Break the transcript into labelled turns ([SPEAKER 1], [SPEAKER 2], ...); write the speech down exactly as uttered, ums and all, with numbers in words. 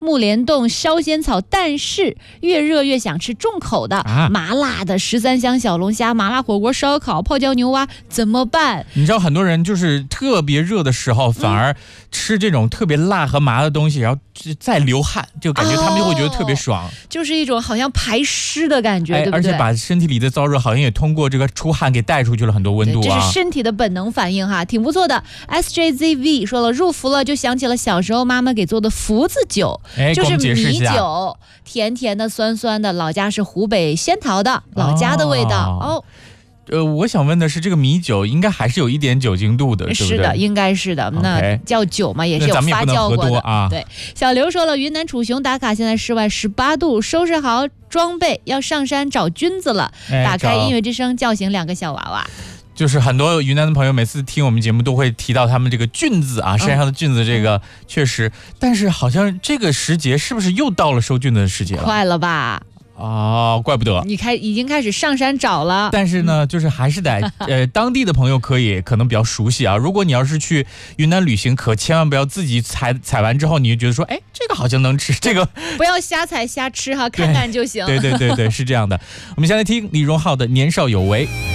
[SPEAKER 1] 木莲洞烧仙草，但是越热越想吃重口的、啊、麻辣的十三香小龙虾、麻辣火锅、烧烤、泡椒牛蛙，怎么办？
[SPEAKER 2] 你知道很多人就是特别热的时候，反而吃这种特别辣和麻的东西，然后再流汗，就感觉他们就会觉得特别爽，
[SPEAKER 1] 哦、就是一种好像排湿的感觉，哎、对不对？
[SPEAKER 2] 而且把身体里的燥热好像也通过这个出汗给带出去了很多温度啊，
[SPEAKER 1] 这是身体的本能反应哈，挺不错的。S J Z V 说了，入伏了就想起了小时候妈妈给做的福字酒，就是米酒，甜甜的、酸酸的，老家是湖北仙桃的，老家的味道哦。哦
[SPEAKER 2] 呃，我想问的是，这个米酒应该还是有一点酒精度的，对不对？
[SPEAKER 1] 是的，应该是的。那叫酒嘛，也是有发酵过的
[SPEAKER 2] 啊。
[SPEAKER 1] 对，小刘说了，云南楚雄打卡，现在室外十八度，收拾好装备要上山找菌子了。哎、打开音乐之声，叫醒两个小娃娃。
[SPEAKER 2] 就是很多云南的朋友每次听我们节目都会提到他们这个菌子啊，山上的菌子，这个、嗯、确实，但是好像这个时节是不是又到了收菌的时节了？
[SPEAKER 1] 快了吧？
[SPEAKER 2] 哦，怪不得
[SPEAKER 1] 你开已经开始上山找了，
[SPEAKER 2] 但是呢，就是还是得呃当地的朋友可以可能比较熟悉啊。如果你要是去云南旅行，可千万不要自己采采完之后，你就觉得说，哎，这个好像能吃，这个
[SPEAKER 1] 不要瞎采瞎吃哈，看看就行。
[SPEAKER 2] 对对对对，是这样的。我们先来听李荣浩的《年少有为》。